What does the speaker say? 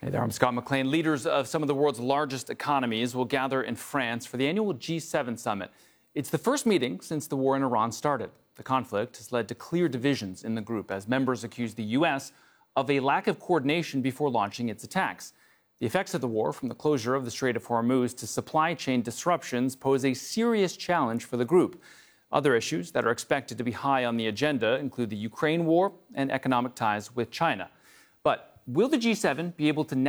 Hey there, I'm Scott McLean. Leaders of some of the world's largest economies will gather in France for the annual G7 summit. It's the first meeting since the war in Iran started. The conflict has led to clear divisions in the group as members accuse the U.S. of a lack of coordination before launching its attacks. The effects of the war, from the closure of the Strait of Hormuz to supply chain disruptions, pose a serious challenge for the group. Other issues that are expected to be high on the agenda include the Ukraine war and economic ties with China. But will the G7 be able to